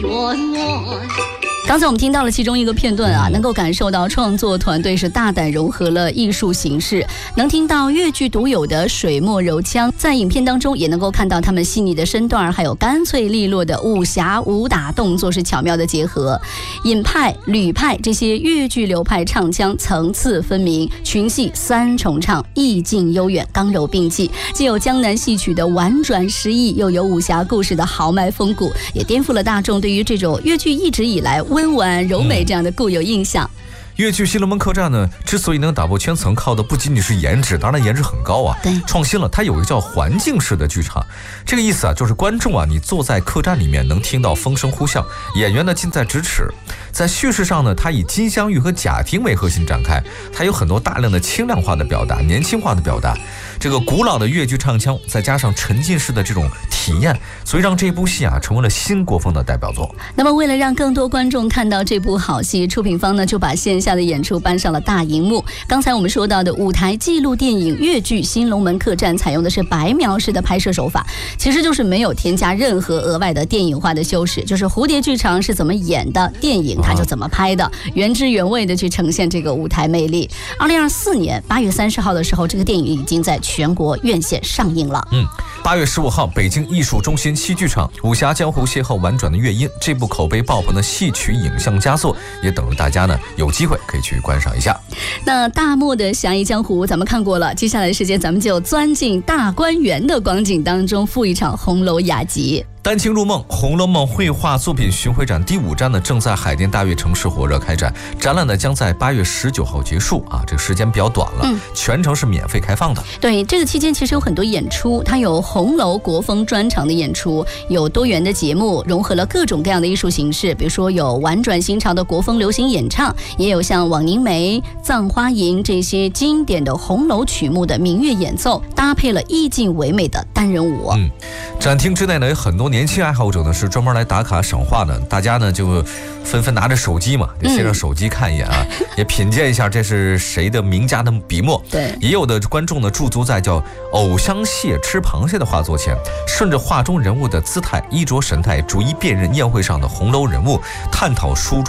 员外。 刚才我们听到了其中一个片段啊，能够感受到创作团队是大胆融合了艺术形式，能听到粤剧独有的水墨柔腔，在影片当中也能够看到他们细腻的身段，还有干脆利落的武侠武打动作是巧妙的结合。尹派、吕派这些粤剧流派唱腔层次分明，群戏三重唱，意境悠远，刚柔并济，既有江南戏曲的婉转诗意，又有武侠故事的豪迈风骨，也颠覆了大众对于这种粤剧一直以来温婉柔美这样的固有印象。 粤剧《新龙门客栈》呢，之所以能打破圈层，靠的不仅仅是颜值，当然颜值很高啊， 对， 创新了。它有一个叫环境式的剧场，这个意思啊，就是观众啊，你坐在客栈里面能听到风声呼啸，演员呢近在咫尺。在叙事上呢，它以金镶玉和贾婷为核心展开，它有很多大量的轻量化的表达，年轻化的表达。这个古老的粤剧唱腔，再加上沉浸式的这种体验，所以让这部戏啊成为了新国风的代表作。 那么为了让更多观众看到这部好戏，出品方呢就把线下的演出搬上了大荧幕。刚才我们说到的舞台纪录电影粤剧《新龙门客栈》采用的是白描式的拍摄手法，其实就是没有添加任何额外的电影化的修饰，就是蝴蝶剧场是怎么演的，电影它就怎么拍的，原汁原味的去呈现这个舞台魅力。2024年8月30号的时候，这个电影已经在全国院线上映了。 8月15号，北京艺术中心戏剧场武侠江湖邂逅婉转的乐音，这部口碑爆棚的戏曲影像佳作，也等着大家呢有机会可以去观赏一下。 那大漠的侠义江湖咱们看过了，接下来的时间咱们就钻进大观园的光景当中，赴一场红楼雅集。 丹青入梦《红楼梦》绘画作品巡回展第5站呢，正在海淀大悦城市火热开展。展览呢将在8月19号结束啊，这个时间比较短了，全程是免费开放的。 对，这个期间其实有很多演出，它有红楼国风专场的演出，有多元的节目，融合了各种各样的艺术形式，比如说有婉转新潮的国风流行演唱，也有像枉凝眉、葬花吟这些经典的红楼曲目的民乐演奏，搭配了意境唯美的单人舞。 展厅之内呢有很多年轻爱好者呢是专门来打卡赏画的，大家呢就纷纷拿着手机嘛，就先让手机看一眼啊，也品鉴一下这是谁的名家的笔墨。 对， 也有的观众呢驻足在叫藕香蟹吃螃蟹的画作前，顺着画中人物的姿态、衣着神态，逐一辨认宴会上的红楼人物，探讨书中